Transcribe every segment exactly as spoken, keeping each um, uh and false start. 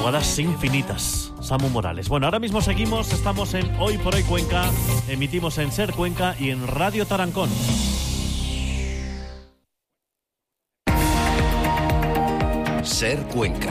jugadas infinitas. Samu Morales. Bueno, ahora mismo seguimos, estamos en Hoy por Hoy Cuenca, emitimos en Ser Cuenca y en Radio Tarancón. Ser Cuenca.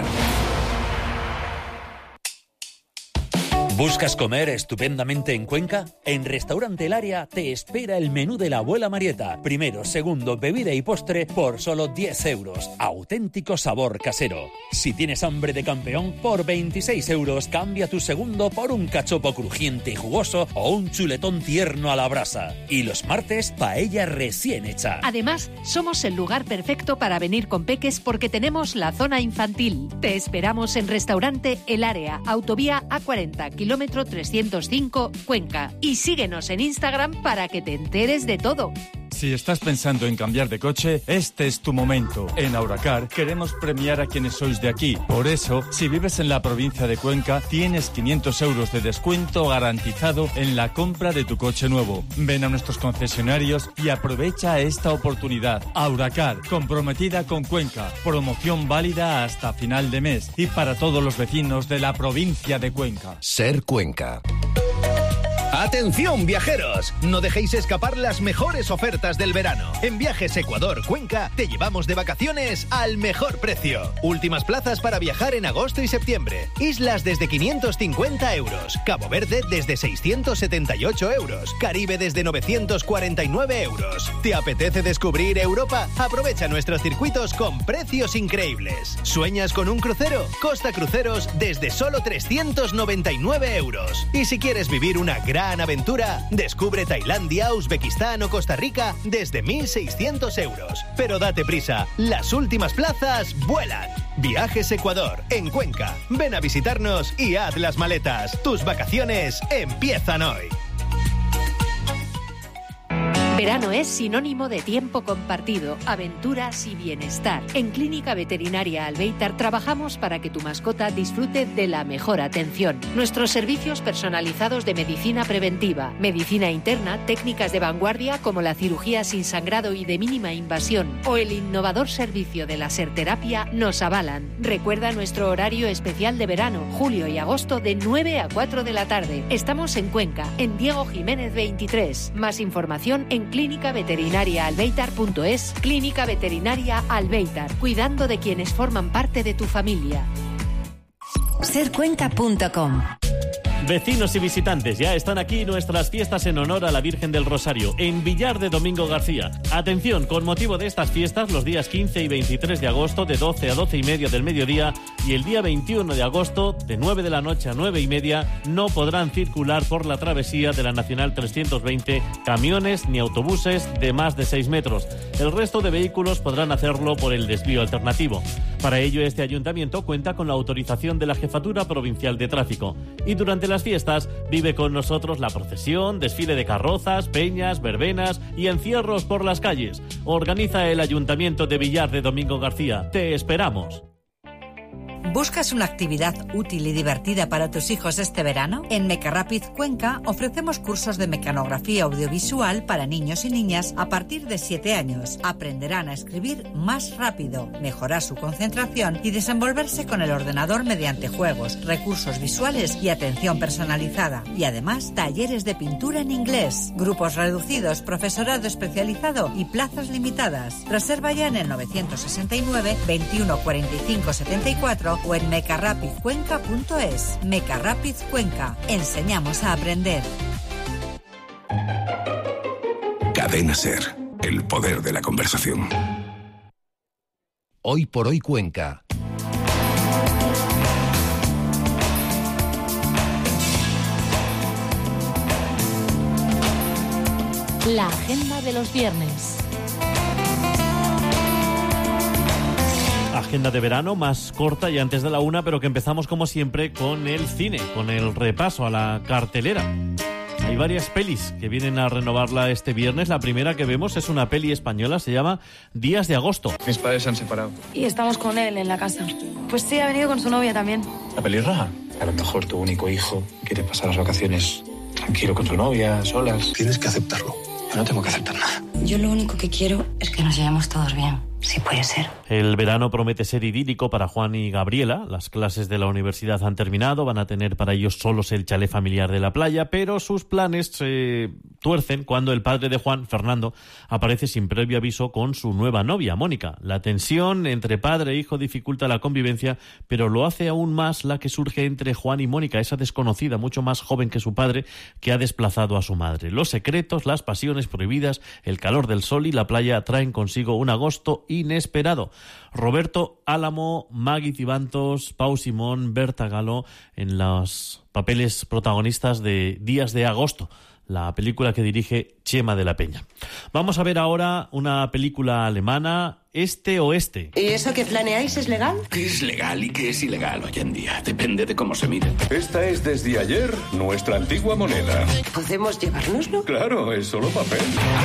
¿Buscas comer estupendamente en Cuenca? En Restaurante El Área te espera el menú de la abuela Marieta. Primero, segundo, bebida y postre por solo diez euros. Auténtico sabor casero. Si tienes hambre de campeón, por veintiséis euros cambia tu segundo por un cachopo crujiente y jugoso o un chuletón tierno a la brasa. Y los martes, paella recién hecha. Además, somos el lugar perfecto para venir con peques porque tenemos la zona infantil. Te esperamos en Restaurante El Área, Autovía A cuarenta, kilómetro trescientos cinco, Cuenca. Y síguenos en Instagram para que te enteres de todo. Si estás pensando en cambiar de coche, este es tu momento. En Auracar queremos premiar a quienes sois de aquí. Por eso, si vives en la provincia de Cuenca, tienes quinientos euros de descuento garantizado en la compra de tu coche nuevo. Ven a nuestros concesionarios y aprovecha esta oportunidad. Auracar, comprometida con Cuenca. Promoción válida hasta final de mes y para todos los vecinos de la provincia de Cuenca. Ser Cuenca. ¡Atención, viajeros! No dejéis escapar las mejores ofertas del verano. En Viajes Ecuador Cuenca te llevamos de vacaciones al mejor precio. Últimas plazas para viajar en agosto y septiembre. Islas desde quinientos cincuenta euros. Cabo Verde desde seiscientos setenta y ocho euros. Caribe desde novecientos cuarenta y nueve euros. ¿Te apetece descubrir Europa? Aprovecha nuestros circuitos con precios increíbles. ¿Sueñas con un crucero? Costa Cruceros desde solo trescientos noventa y nueve euros. Y si quieres vivir una gran gran aventura, descubre Tailandia, Uzbekistán o Costa Rica desde mil seiscientos euros. Pero date prisa, las últimas plazas vuelan. Viajes Ecuador, en Cuenca. Ven a visitarnos y haz las maletas. Tus vacaciones empiezan hoy. Verano es sinónimo de tiempo compartido, aventuras y bienestar. En Clínica Veterinaria Albeitar trabajamos para que tu mascota disfrute de la mejor atención. Nuestros servicios personalizados de medicina preventiva, medicina interna, técnicas de vanguardia como la cirugía sin sangrado y de mínima invasión o el innovador servicio de laserterapia nos avalan. Recuerda nuestro horario especial de verano, julio y agosto de nueve a cuatro de la tarde. Estamos en Cuenca, en Diego Jiménez veintitrés. Más información en clínica veterinaria albeitar punto es. Clínica Veterinaria Albeitar, cuidando de quienes forman parte de tu familia. ser cuenca punto com. Vecinos y visitantes, ya están aquí nuestras fiestas en honor a la Virgen del Rosario, en Villar de Domingo García. Atención, con motivo de estas fiestas, los días quince y veintitrés de agosto, de doce a doce y media del mediodía, y el día veintiuno de agosto, de nueve de la noche a nueve y media, no podrán circular por la travesía de la Nacional trescientos veinte camiones ni autobuses de más de seis metros. El resto de vehículos podrán hacerlo por el desvío alternativo. Para ello, este ayuntamiento cuenta con la autorización de la Jefatura Provincial de Tráfico. Y durante las fiestas vive con nosotros la procesión, desfile de carrozas, peñas, verbenas y encierros por las calles. Organiza el Ayuntamiento de Villar de Domingo García. Te esperamos. ¿Buscas una actividad útil y divertida para tus hijos este verano? En Mecarapid Cuenca ofrecemos cursos de mecanografía audiovisual para niños y niñas a partir de siete años. Aprenderán a escribir más rápido, mejorar su concentración y desenvolverse con el ordenador mediante juegos, recursos visuales y atención personalizada. Y además, talleres de pintura en inglés, grupos reducidos, profesorado especializado y plazas limitadas. Reserva ya en el novecientos sesenta y nueve, veintiuno cuarenta y cinco setenta y cuatro o en mecarapid cuenca punto es. Mecarapid Cuenca. Enseñamos a aprender. Cadena Ser. El poder de la conversación. Hoy por Hoy Cuenca. La agenda de los viernes. Agenda de verano más corta y antes de la una, pero que empezamos como siempre con el cine, con el repaso a la cartelera. Hay varias pelis que vienen a renovarla este viernes. La primera que vemos es una peli española, se llama Días de Agosto. Mis padres se han separado. Y estamos con él en la casa. Pues sí, ha venido con su novia también. ¿La pelirroja? A lo mejor tu único hijo quiere pasar las vacaciones tranquilo con su novia, solas. Tienes que aceptarlo. Yo no tengo que aceptar nada. Yo lo único que quiero es que nos llevemos todos bien. Sí, puede ser. El verano promete ser idílico para Juan y Gabriela. Las clases de la universidad han terminado, van a tener para ellos solos el chalet familiar de la playa, pero sus planes se tuercen cuando el padre de Juan, Fernando, aparece sin previo aviso con su nueva novia, Mónica. La tensión entre padre e hijo dificulta la convivencia, pero lo hace aún más la que surge entre Juan y Mónica, esa desconocida, mucho más joven que su padre, que ha desplazado a su madre. Los secretos, las pasiones prohibidas, el calor del sol y la playa traen consigo un agosto inesperado. Roberto Álamo, Maggie Cibantos, Pau Simón, Berta Galo en los papeles protagonistas de Días de Agosto, la película que dirige Chema de la Peña. Vamos a ver ahora una película alemana, Este Oeste. ¿Y eso que planeáis es legal? ¿Qué es legal y qué es ilegal hoy en día? Depende de cómo se mire. Esta es desde ayer nuestra antigua moneda. ¿Podemos llevárnoslo? Claro, es solo papel.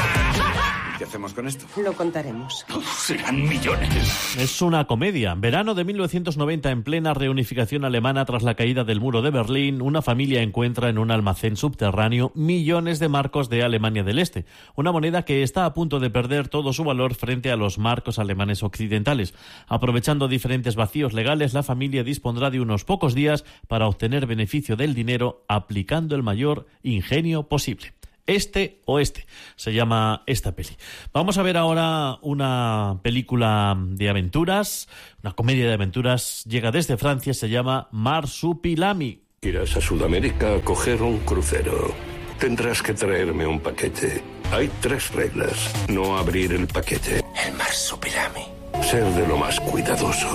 ¿Qué hacemos con esto? Lo contaremos. Uf, serán millones. Es una comedia. Verano de mil novecientos noventa, en plena reunificación alemana tras la caída del muro de Berlín, una familia encuentra en un almacén subterráneo millones de marcos de Alemania del Este, una moneda que está a punto de perder todo su valor frente a los marcos alemanes occidentales. Aprovechando diferentes vacíos legales, la familia dispondrá de unos pocos días para obtener beneficio del dinero aplicando el mayor ingenio posible. Este Oeste se llama esta peli. Vamos a ver ahora una película de aventuras, una comedia de aventuras. Llega desde Francia, se llama Marsupilami. Irás a Sudamérica a coger un crucero. Tendrás que traerme un paquete. Hay tres reglas. No abrir el paquete. El Marsupilami. Ser de lo más cuidadoso.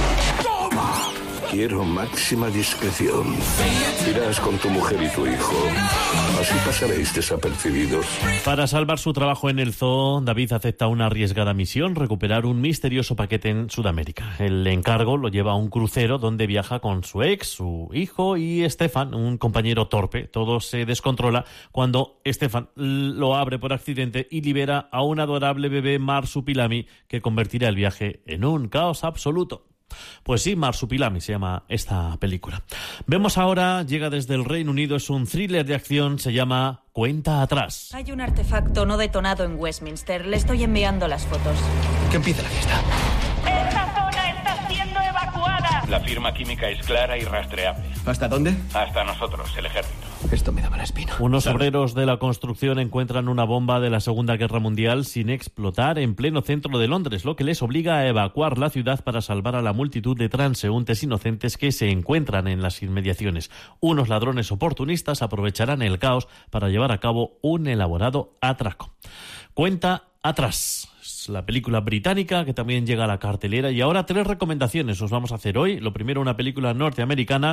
¡Toma! Quiero máxima discreción. Irás con tu mujer y tu hijo. Así pasaréis desapercibidos. Para salvar su trabajo en el zoo, David acepta una arriesgada misión: recuperar un misterioso paquete en Sudamérica. El encargo lo lleva a un crucero donde viaja con su ex, su hijo y Stefan, un compañero torpe. Todo se descontrola cuando Stefan lo abre por accidente y libera a un adorable bebé Marsupilami que convertirá el viaje en un caos absoluto. Pues sí, Marsupilami se llama esta película. Vemos ahora, llega desde el Reino Unido, es un thriller de acción, se llama Cuenta Atrás. Hay un artefacto no detonado en Westminster, le estoy enviando las fotos. Que empiece la fiesta. ¡Esta zona está siendo evacuada! La firma química es clara y rastreable. ¿Hasta dónde? Hasta nosotros, el ejército. Esto me da mala espina. Unos obreros de la construcción encuentran una bomba de la Segunda Guerra Mundial sin explotar en pleno centro de Londres, lo que les obliga a evacuar la ciudad para salvar a la multitud de transeúntes inocentes que se encuentran en las inmediaciones. Unos ladrones oportunistas aprovecharán el caos para llevar a cabo un elaborado atraco. Cuenta Atrás. Es la película británica que también llega a la cartelera. Y ahora tres recomendaciones os vamos a hacer hoy. Lo primero, una película norteamericana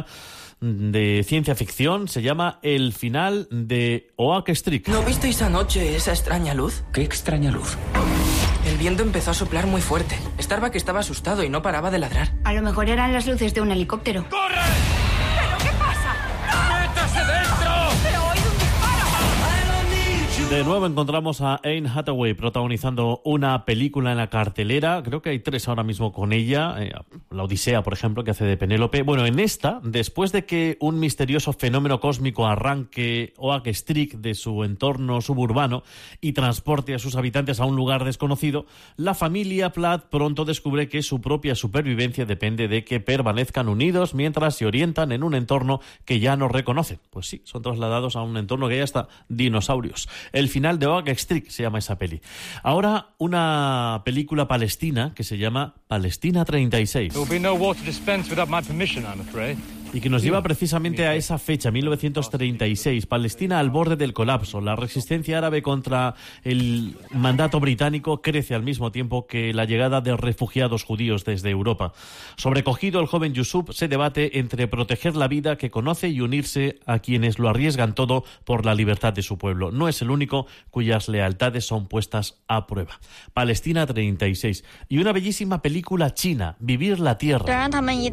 de ciencia ficción. Se llama El final de Oak Street. ¿No visteis anoche esa extraña luz? ¿Qué extraña luz? El viento empezó a soplar muy fuerte. Starbuck estaba asustado y no paraba de ladrar. A lo mejor eran las luces de un helicóptero. ¡Corre! ¿Pero qué pasa? ¡Métase dentro! ¡Pero oído un disparo! De nuevo encontramos a Anne Hathaway protagonizando una película en la cartelera. Creo que hay tres ahora mismo con ella. Eh, la Odisea, por ejemplo, que hace de Penélope. Bueno, en esta, después de que un misterioso fenómeno cósmico arranque Oak Street de su entorno suburbano y transporte a sus habitantes a un lugar desconocido, la familia Platt pronto descubre que su propia supervivencia depende de que permanezcan unidos mientras se orientan en un entorno que ya no reconocen. Pues sí, son trasladados a un entorno que hay hasta dinosaurios. El final de Oak Street se llama esa peli. Ahora una película palestina que se llama Palestina treinta y seis. Y que nos lleva precisamente a esa fecha, mil novecientos treinta y seis, Palestina al borde del colapso. La resistencia árabe contra el mandato británico crece al mismo tiempo que la llegada de refugiados judíos desde Europa. Sobrecogido, el joven Yusuf se debate entre proteger la vida que conoce y unirse a quienes lo arriesgan todo por la libertad de su pueblo. No es el único cuyas lealtades son puestas a prueba. Palestina treinta y seis. Y una bellísima película china, Vivir la Tierra.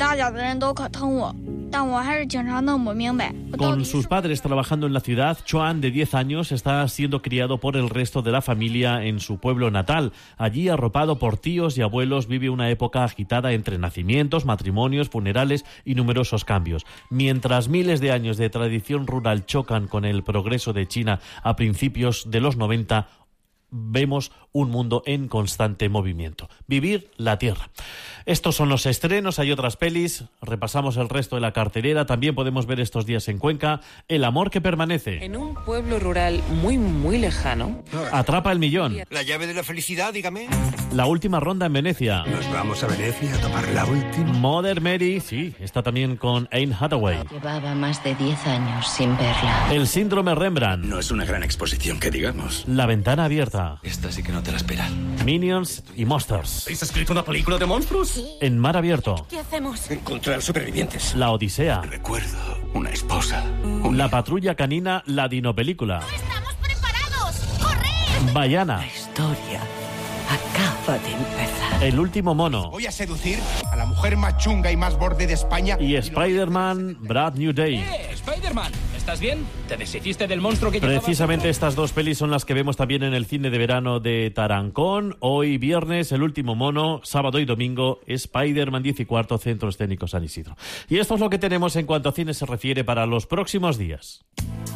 Con sus padres trabajando en la ciudad, Chuan, de diez años, está siendo criado por el resto de la familia en su pueblo natal. Allí, arropado por tíos y abuelos, vive una época agitada entre nacimientos, matrimonios, funerales y numerosos cambios. Mientras miles de años de tradición rural chocan con el progreso de China a principios de los noventa, vemos un mundo en constante movimiento. Vivir la tierra. Estos son los estrenos, hay otras pelis, repasamos el resto de la cartelera, también podemos ver estos días en Cuenca El amor que permanece. En un pueblo rural muy, muy lejano. Atrapa el millón. La llave de la felicidad, dígame. La última ronda en Venecia. Nos vamos a Venecia a tomar la última. Mother Mary, sí, está también con Anne Hathaway. Llevaba más de diez años sin verla. El síndrome Rembrandt. No es una gran exposición, que digamos. La ventana abierta. Esta sí que no te la esperas. Minions y Monsters. ¿Habéis escrito una película de monstruos? Sí. En mar abierto. ¿Qué hacemos? Encontrar supervivientes. La Odisea. Recuerdo una esposa. Un... La patrulla canina, la dinopelícula. ¡No estamos preparados! ¡Corred! Baiana. La historia acaba de empezar. El último mono. Voy a seducir a la mujer más chunga y más borde de España. Y Spider-Man, Brad New Day. ¡Eh, Spider-Man! ¿Estás bien? ¿Te deshiciste del monstruo que Precisamente llevabas? estas dos pelis son las que vemos también en el cine de verano de Tarancón. Hoy viernes, El último mono, sábado y domingo, Spider-Man diez y cuarto, Centro Escénico San Isidro. Y esto es lo que tenemos en cuanto a cine se refiere para los próximos días.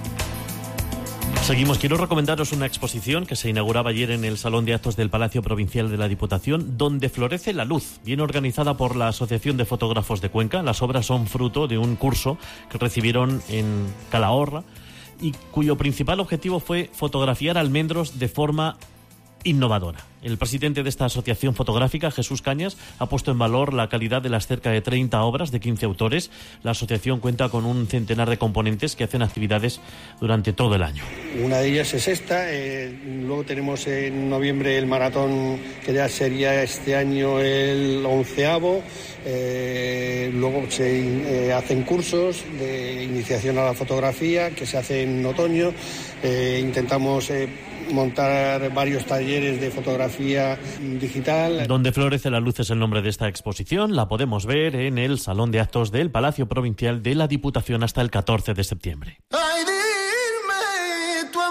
Seguimos. Quiero recomendaros una exposición que se inauguraba ayer en el Salón de Actos del Palacio Provincial de la Diputación, Donde florece la luz, bien organizada por la Asociación de Fotógrafos de Cuenca. Las obras son fruto de un curso que recibieron en Calahorra y cuyo principal objetivo fue fotografiar almendros de forma innovadora. El presidente de esta asociación fotográfica, Jesús Cañas, ha puesto en valor la calidad de las cerca de treinta obras de quince autores. La asociación cuenta con un centenar de componentes que hacen actividades durante todo el año. Una de ellas es esta, eh, luego tenemos en noviembre el maratón, que ya sería este año el onceavo, eh, luego se eh, hacen cursos de iniciación a la fotografía que se hacen en otoño, eh, intentamos eh, montar varios talleres de fotografía digital. Donde florece la luz es el nombre de esta exposición. La podemos ver en el Salón de Actos del Palacio Provincial de la Diputación hasta el catorce de septiembre. Ay, dime tú a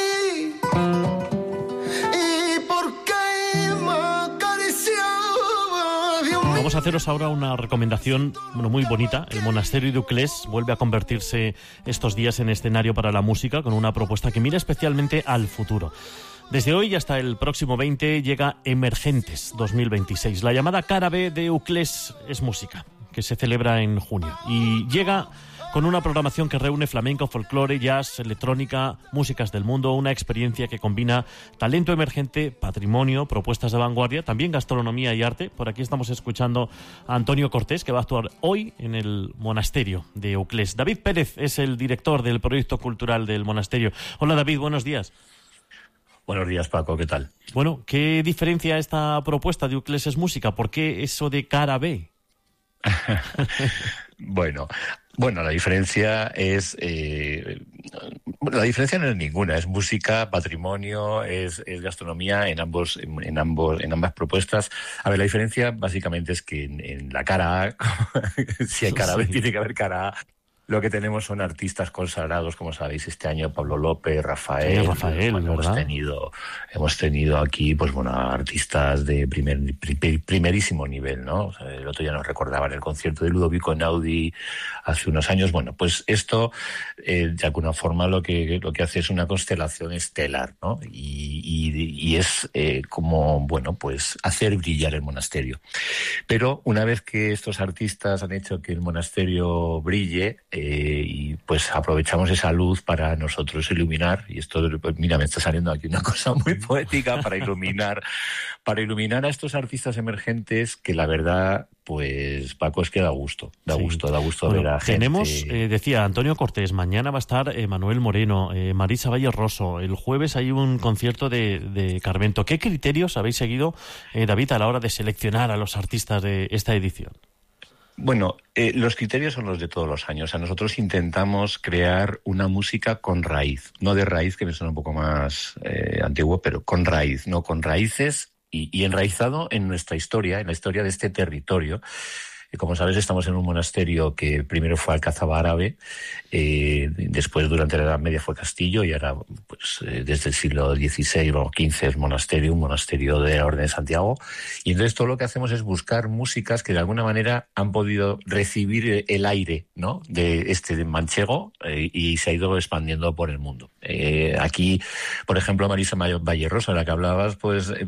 mí, ¿y por qué me acarició? Vamos a haceros ahora una recomendación bueno, muy bonita. El monasterio de Uclés vuelve a convertirse estos días en escenario para la música con una propuesta que mira especialmente al futuro. Desde hoy hasta el próximo veinte llega Emergentes dos mil veintiséis. La llamada cara B de Uclés es música, que se celebra en junio. Y llega con una programación que reúne flamenco, folclore, jazz, electrónica, músicas del mundo, una experiencia que combina talento emergente, patrimonio, propuestas de vanguardia, también gastronomía y arte. Por aquí estamos escuchando a Antonio Cortés, que va a actuar hoy en el monasterio de Uclés. David Pérez es el director del proyecto cultural del monasterio. Hola David, buenos días. Buenos días, Paco, ¿qué tal? Bueno, ¿qué diferencia esta propuesta de Uclés es música? ¿Por qué eso de cara B? Bueno, bueno, la diferencia es eh, la diferencia no es ninguna, es música, patrimonio, es, es gastronomía en ambos, en, en ambos, en ambas propuestas. A ver, la diferencia básicamente es que en, en la cara A, si hay cara B, sí, tiene que haber cara A. Lo que tenemos son artistas consagrados, como sabéis, este año Pablo López, Rafael. Sí, Rafael, bueno, hemos tenido, hemos tenido aquí, pues bueno, artistas de primer, primerísimo nivel, ¿no? O sea, el otro día nos recordaban el concierto de Ludovico Einaudi hace unos años. Bueno, pues esto, eh, de alguna forma, lo que lo que hace es una constelación estelar, ¿no? Y, y, y es eh, como, bueno, pues hacer brillar el monasterio. Pero una vez que estos artistas han hecho que el monasterio brille, Eh, y pues aprovechamos esa luz para nosotros iluminar, y esto, pues mira, me está saliendo aquí una cosa muy poética, para iluminar para iluminar a estos artistas emergentes que la verdad, pues Paco, es que da gusto, da sí. gusto, da gusto bueno, ver a gente. Tenemos, eh, decía Antonio Cortés, mañana va a estar eh, Manuel Moreno, eh, Marisa Valle Rosso, el jueves hay un concierto de, de Carmento. ¿Qué criterios habéis seguido, eh, David, a la hora de seleccionar a los artistas de esta edición? Bueno, eh, los criterios son los de todos los años. O sea, nosotros intentamos crear una música con raíz, no de raíz, que me suena un poco más eh, antiguo, pero con raíz, no con raíces y, y enraizado en nuestra historia, en la historia de este territorio. Como sabes, estamos en un monasterio que primero fue alcazaba árabe, eh, después durante la Edad Media fue castillo y ahora pues eh, desde el siglo dieciséis o quince es monasterio, un monasterio de la Orden de Santiago. Y entonces todo lo que hacemos es buscar músicas que de alguna manera han podido recibir el aire, ¿no?, de este manchego eh, y se ha ido expandiendo por el mundo. Eh, aquí, por ejemplo, Marisa Vallerrosa, de la que hablabas, pues eh,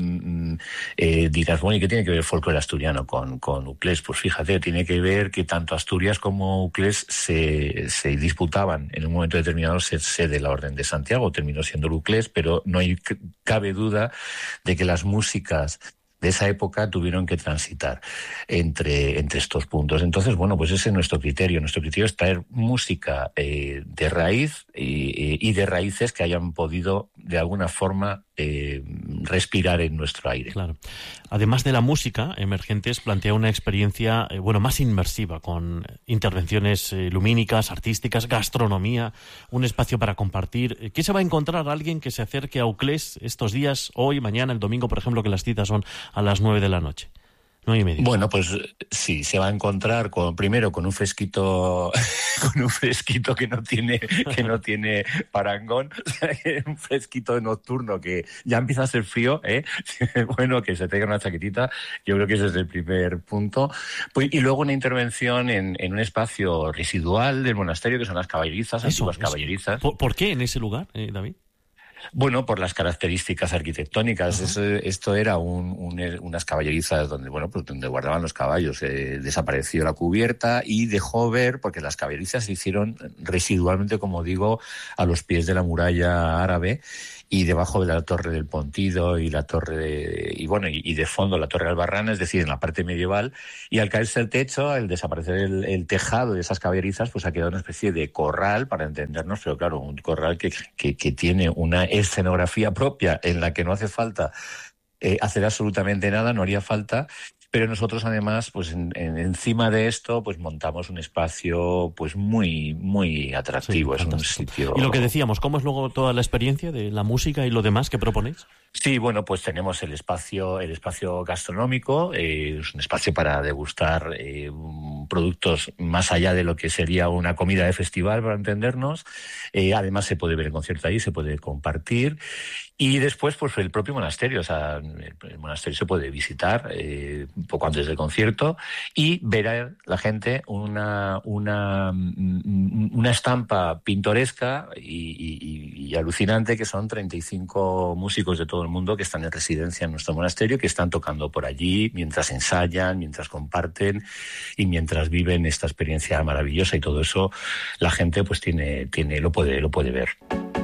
eh, dirás, bueno, ¿y qué tiene que ver el folclore asturiano con, con Uclés? Pues fíjate, tiene que ver que tanto Asturias como Uclés se, se disputaban en un momento determinado ser sede de la Orden de Santiago, terminó siendo Uclés, pero no hay, cabe duda de que las músicas de esa época tuvieron que transitar entre, entre estos puntos. Entonces, bueno, pues ese es nuestro criterio. Nuestro criterio es traer música eh, de raíz y, y de raíces que hayan podido, de alguna forma, eh, respirar en nuestro aire. Claro. Además de la música, Emergentes plantea una experiencia, eh, bueno, más inmersiva, con intervenciones eh, lumínicas, artísticas, gastronomía, un espacio para compartir. ¿Qué se va a encontrar alguien que se acerque a Uclés estos días, hoy, mañana, el domingo, por ejemplo, que las citas son a las nueve de la noche? Nueve y media. Bueno, pues sí, se va a encontrar con, primero con un fresquito, con un fresquito que no tiene, que no tiene parangón, un fresquito nocturno que ya empieza a ser frío, ¿eh? Bueno, que se tenga una chaquetita, yo creo que ese es el primer punto. Pues, y luego una intervención en, en un espacio residual del monasterio, que son las caballerizas, Eso, antiguas eso. caballerizas. ¿Por, ¿Por qué en ese lugar, eh, David? Bueno, por las características arquitectónicas. Eso, esto era un, un, unas caballerizas donde, bueno, pues donde guardaban los caballos. Eh, desapareció la cubierta y dejó ver, porque las caballerizas se hicieron residualmente, como digo, a los pies de la muralla árabe y debajo de la torre del Pontido y la torre de, y bueno, y, y de fondo la torre de Albarrana, es decir, en la parte medieval. Y al caerse el techo, al desaparecer el, el tejado de esas caballerizas, pues ha quedado una especie de corral, para entendernos, pero claro, un corral que, que, que tiene una escenografía propia en la que no hace falta eh, hacer absolutamente nada, no haría falta. Pero nosotros, además, pues en, en, encima de esto, pues montamos un espacio pues muy muy atractivo. Sí, es un sitio. Y lo que decíamos, ¿cómo es luego toda la experiencia de la música y lo demás que proponéis? Sí, bueno, pues tenemos el espacio el espacio gastronómico, eh, es un espacio para degustar eh, productos más allá de lo que sería una comida de festival, para entendernos. Eh, además, se puede ver el concierto ahí, se puede compartir. Y después, pues el propio monasterio, o sea, el, el monasterio se puede visitar eh, un poco antes del concierto y ver a la gente una una una estampa pintoresca y, y, y alucinante, que son treinta y cinco músicos de todo el mundo que están en residencia en nuestro monasterio, que están tocando por allí mientras ensayan, mientras comparten y mientras viven esta experiencia maravillosa, y todo eso la gente pues tiene tiene lo puede lo puede ver.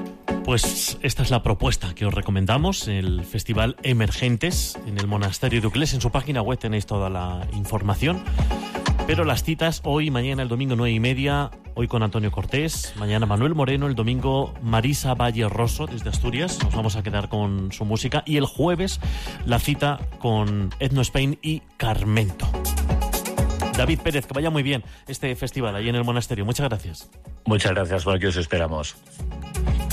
Pues esta es la propuesta que os recomendamos, el Festival Emergentes en el Monasterio de Uclés. En su página web tenéis toda la información. Pero las citas hoy, mañana, el domingo nueve y media, hoy con Antonio Cortés, mañana Manuel Moreno, el domingo Marisa Vallerrosa desde Asturias, nos vamos a quedar con su música, y el jueves la cita con Ethno Spain y Carmento. David Pérez, que vaya muy bien este festival ahí en el monasterio. Muchas gracias. Muchas gracias, por aquí os esperamos.